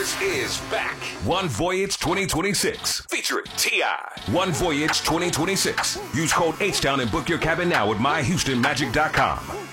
Voyagers is back. One Voyage 2026 featuring T.I. One Voyage 2026. Use code H-Town and book your cabin now at myhoustonmagic.com.